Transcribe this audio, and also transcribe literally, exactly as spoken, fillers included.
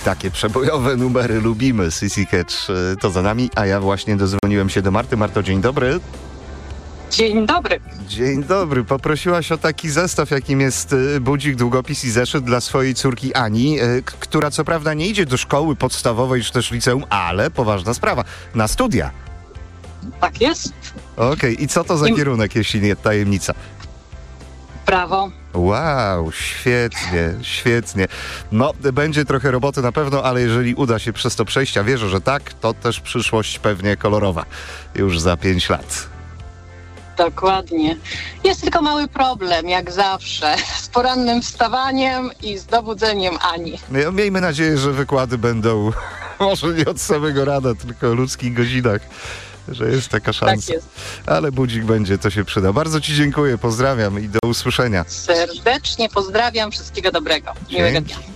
Takie przebojowe numery lubimy. Sissy Catch to za nami, a ja właśnie dozwoniłem się do Marty. Marto, dzień dobry. Dzień dobry. Dzień dobry. Poprosiłaś o taki zestaw, jakim jest budzik, długopis i zeszyt dla swojej córki Ani, k- która co prawda nie idzie do szkoły podstawowej czy też liceum, ale poważna sprawa, na studia. Tak jest. Okej, okay. I co to za I... kierunek, jeśli nie tajemnica? Prawo. Wow, świetnie, świetnie. No, będzie trochę roboty na pewno, ale jeżeli uda się przez to przejść, a wierzę, że tak, to też przyszłość pewnie kolorowa już za pięć lat. Dokładnie. Jest tylko mały problem, jak zawsze, z porannym wstawaniem i z dobudzeniem Ani. No, miejmy nadzieję, że wykłady będą może nie od samego rana, tylko o ludzkich godzinach, że jest taka szansa. Tak jest. Ale budzik będzie, to się przyda. Bardzo Ci dziękuję, pozdrawiam i do usłyszenia. Serdecznie pozdrawiam, wszystkiego dobrego. Miłego dnia.